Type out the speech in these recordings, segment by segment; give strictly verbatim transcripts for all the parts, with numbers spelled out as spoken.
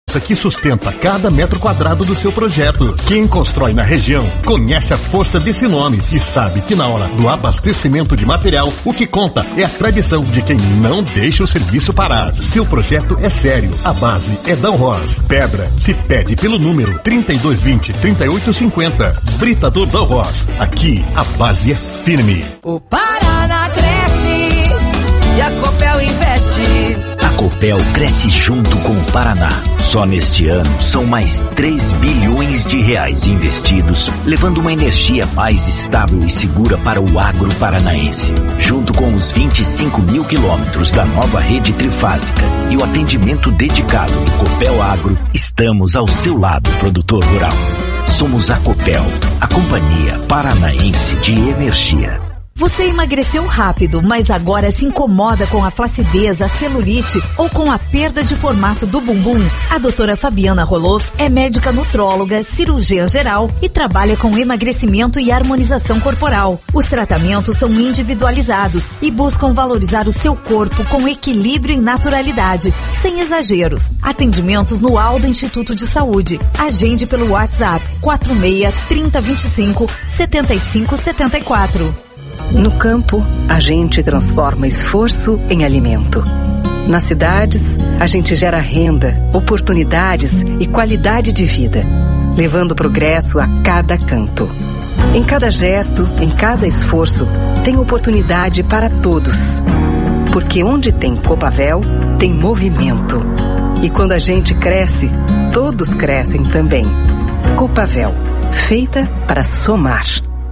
que sustenta cada metro quadrado do seu projeto. Quem constrói na região conhece a força desse nome e sabe que na hora do abastecimento de material, o que conta é a tradição de quem não deixa o serviço parar. Seu projeto é sério, a base é Dalros. Pedra se pede pelo número trinta e dois vinte, trinta e oito cinquenta. Britador Dalros, aqui a base é firme. O Paraná cresce e a Copel investe. A Copel cresce junto com o Paraná. Só neste ano são mais três bilhões de reais investidos, levando uma energia mais estável e segura para o agro paranaense. Junto com os vinte e cinco mil quilômetros da nova rede trifásica e o atendimento dedicado do Copel Agro, estamos ao seu lado, produtor rural. Somos a Copel, a Companhia Paranaense de Energia. Você emagreceu rápido, mas agora se incomoda com a flacidez, a celulite ou com a perda de formato do bumbum? A doutora Fabiana Roloff é médica nutróloga, cirurgiã geral e trabalha com emagrecimento e harmonização corporal. Os tratamentos são individualizados e buscam valorizar o seu corpo com equilíbrio e naturalidade, sem exageros. Atendimentos no Aldo Instituto de Saúde. Agende pelo WhatsApp quatro seis, trinta, vinte e cinco, setenta e cinco, setenta e quatro. No campo, a gente transforma esforço em alimento. Nas cidades, a gente gera renda, oportunidades e qualidade de vida, levando progresso a cada canto. Em cada gesto, em cada esforço, tem oportunidade para todos. Porque onde tem Copavel, tem movimento. E quando a gente cresce, todos crescem também. Copavel, feita para somar.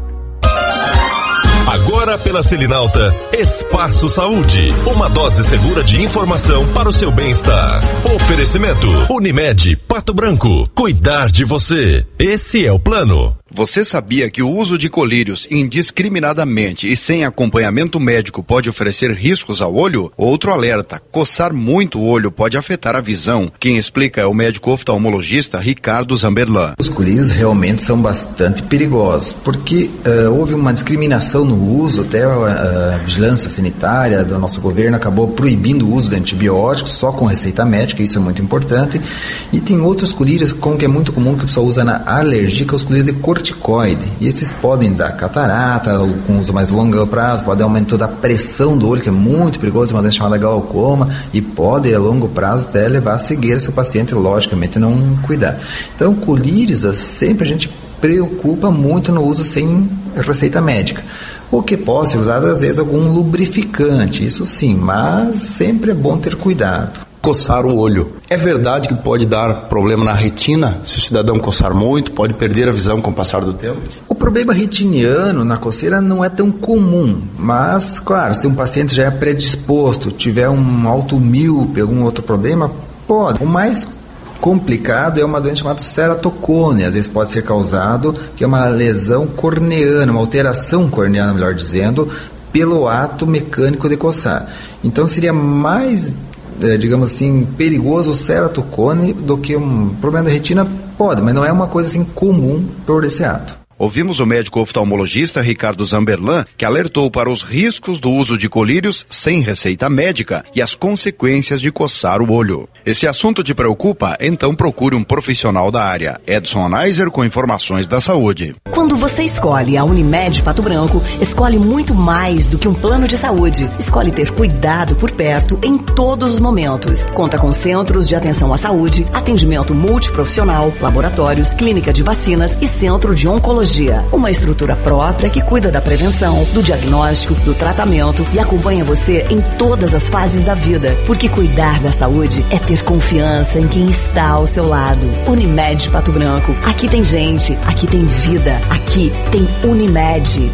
Agora pela Selinalta, Espaço Saúde. Uma dose segura de informação para o seu bem-estar. Oferecimento Unimed Pato Branco. Cuidar de você. Esse é o plano. Você sabia que o uso de colírios indiscriminadamente e sem acompanhamento médico pode oferecer riscos ao olho? Outro alerta: coçar muito o olho pode afetar a visão. Quem explica é o médico oftalmologista Ricardo Zamberlan. Os colírios realmente são bastante perigosos, porque uh, houve uma discriminação no uso, até a, a vigilância sanitária do nosso governo acabou proibindo o uso de antibióticos só com receita médica, isso é muito importante. E tem outros colírios, como que é muito comum que o pessoal usa na alergia, que é os colírios de corticoide. E esses podem dar catarata, ou com uso mais longo prazo, pode aumentar da pressão do olho, que é muito perigoso, uma doença chamada glaucoma, e pode a longo prazo até levar a cegueira se o paciente, logicamente, não cuidar. Então, colírios, sempre a gente preocupa muito no uso sem receita médica. O que pode ser usado, às vezes, algum lubrificante, isso sim, mas sempre é bom ter cuidado. Coçar o olho. É verdade que pode dar problema na retina? Se o cidadão coçar muito, pode perder a visão com o passar do tempo? O problema retiniano na coceira não é tão comum, mas, claro, se um paciente já é predisposto, tiver um alto míope, algum outro problema, pode. O mais complicado é uma doença chamada ceratocone, às vezes pode ser causado, que é uma lesão corneana, uma alteração corneana, melhor dizendo, pelo ato mecânico de coçar. Então seria mais, é, digamos assim, perigoso o ceratocone do que um problema da retina, pode, mas não é uma coisa assim comum por esse ato. Ouvimos o médico oftalmologista Ricardo Zamberlan, que alertou para os riscos do uso de colírios sem receita médica e as consequências de coçar o olho. Esse assunto te preocupa? Então procure um profissional da área. Edson Anaiser com informações da saúde. Quando você escolhe a Unimed Pato Branco, escolhe muito mais do que um plano de saúde. Escolhe ter cuidado por perto em todos os momentos. Conta com centros de atenção à saúde, atendimento multiprofissional, laboratórios, clínica de vacinas e centro de oncologia. Uma estrutura própria que cuida da prevenção, do diagnóstico, do tratamento e acompanha você em todas as fases da vida. Porque cuidar da saúde é ter confiança em quem está ao seu lado. Unimed Pato Branco. Aqui tem gente, aqui tem vida, aqui tem Unimed.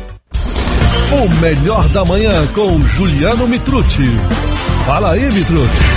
O melhor da manhã com Juliano Mitrucci. Fala aí, Mitrucci.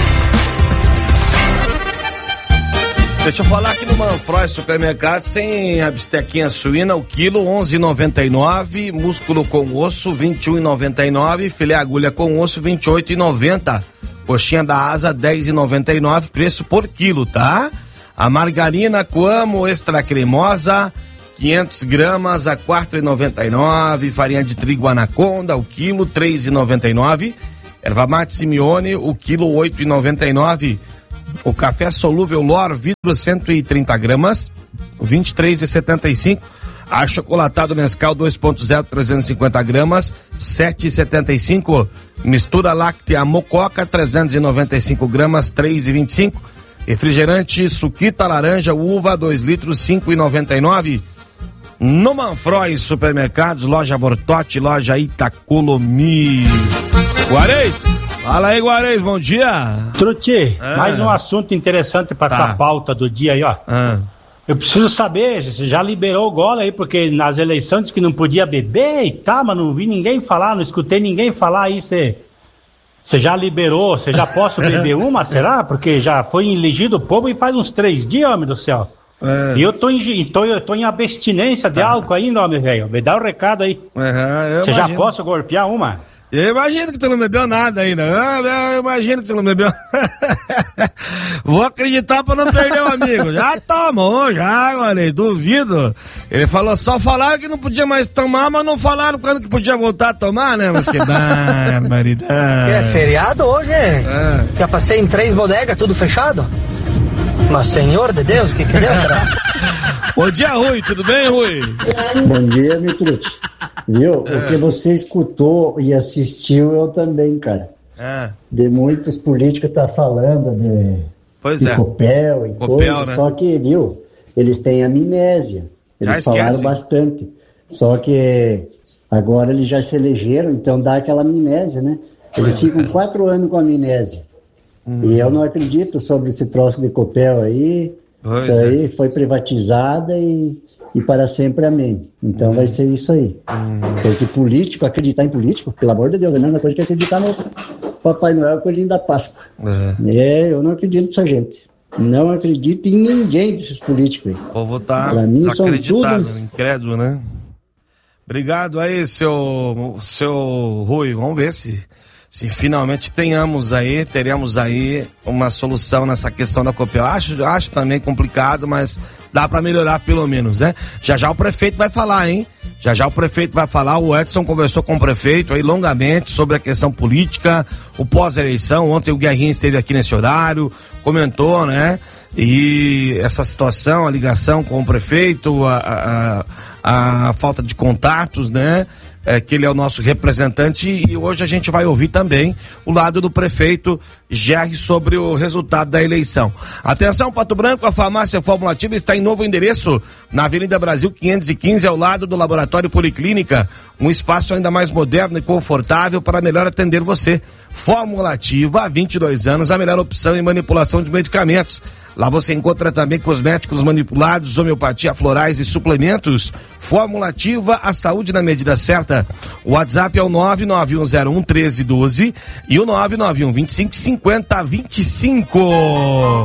Deixa eu falar aqui no Manfroy Supermercados, tem a bistequinha suína, o quilo onze e noventa e nove, músculo com osso vinte e um e noventa e nove, filé agulha com osso vinte e oito e noventa, coxinha da asa dez e noventa e nove, preço por quilo, tá? A margarina Coamo extra cremosa, quinhentas gramas a quatro e noventa e nove, farinha de trigo Anaconda, o quilo três e noventa e nove, erva mate Simeone, o quilo oito e noventa e nove, O café solúvel Lor, vidro cento e trinta gramas, vinte e três reais e setenta e cinco centavos. Achocolatado Nescau dois ponto zero, trezentos e cinquenta gramas, sete reais e setenta e cinco centavos. Mistura láctea Mococa, trezentos e noventa e cinco gramas, três reais e vinte e cinco centavos. Refrigerante Suquita Laranja Uva, dois litros, cinco reais e noventa e nove centavos. No Manfroy Supermercados, loja Bortotti, loja Itacolomi. Guarez, fala aí, Guarez, bom dia. Truti, ah. mais um assunto interessante para Tá. essa pauta do dia aí, ó. Ah. Eu preciso saber, você já liberou o gole aí, porque nas eleições disse que não podia beber e tal, mas não vi ninguém falar, não escutei ninguém falar aí, você... Você já liberou, você já posso beber uma, será? Porque já foi elegido o povo e faz uns três dias, homem do céu. É. E eu tô em, tô, eu tô em abstinência de Tá. álcool ainda, homem velho. Me dá o recado aí. Uhum, Você já posso golpear uma? Eu imagino que tu não bebeu nada ainda. Eu, eu imagino que tu não bebeu. Vou acreditar pra não perder o amigo. Já tomou, já, agora, duvido. Ele falou, só falaram que não podia mais tomar, mas não falaram quando que podia voltar a tomar, né? Mas que barbaridade. É feriado hoje, é? É. Já passei em três bodegas, tudo fechado. Mas, Senhor de Deus, o que que deu, será? Bom dia, Rui, tudo bem, Rui? Bom dia, Mitrucci. Viu? É. O que você escutou e assistiu, eu também, cara. É. De muitos políticos tá falando de, Pois de é. Copel e Copel, coisa, né? só que, viu, eles têm amnésia. Já Eles falaram esquece. bastante. Só que agora eles já se elegeram, então dá aquela amnésia, né? Eles ficam quatro anos com amnésia. Hum. E eu não acredito sobre esse troço de Copel aí. Pois isso aí foi privatizada e, e para sempre amém. Então vai ser isso aí. Porque político, acreditar em político, pelo amor de Deus, é a mesma coisa que acreditar no Papai Noel, Coelhinho da Páscoa. É. É, eu não acredito nessa gente. Não acredito em ninguém desses políticos aí. O povo tá Pra mim são desacreditado, todos- incrédulo, né? Obrigado aí, seu, seu Rui. Vamos ver se, se finalmente tenhamos aí, teremos aí uma solução nessa questão da Copel. Acho, acho também complicado, mas dá pra melhorar pelo menos, né? Já já o prefeito vai falar, hein? Já já o prefeito vai falar, o Edson conversou com o prefeito aí longamente sobre a questão política, o pós-eleição. Ontem o Guerrinha esteve aqui nesse horário, comentou, né? E essa situação, a ligação com o prefeito, a, a, a falta de contatos, né? É, que ele é o nosso representante, e hoje a gente vai ouvir também o lado do prefeito Gerry sobre o resultado da eleição. Atenção, Pato Branco, a farmácia Fórmula Ativa está em novo endereço, na Avenida Brasil quinhentos e quinze, ao lado do Laboratório Policlínica, um espaço ainda mais moderno e confortável para melhor atender você. Fórmula Ativa, há vinte e dois anos, a melhor opção em manipulação de medicamentos. Lá você encontra também cosméticos manipulados, homeopatia, florais e suplementos. Fórmula Ativa, a saúde na medida certa. O WhatsApp é o nove nove um zero um um três um dois e o nove nove um vinte e cinco cinquenta vinte e cinco.